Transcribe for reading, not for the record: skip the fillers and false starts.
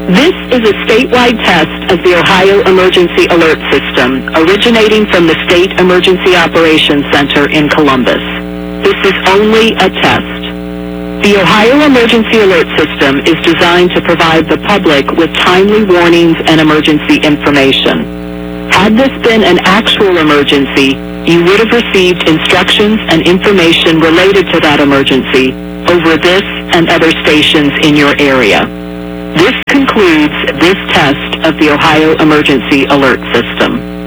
This is a statewide test of the Ohio Emergency Alert System, originating from the State Emergency Operations Center in Columbus. This is only a test. The Ohio Emergency Alert System is designed to provide the public with timely warnings and emergency information. Had this been an actual emergency, you would have received instructions and information related to that emergency over this and other stations in your area. This concludes this test of the Ohio Emergency Alert System.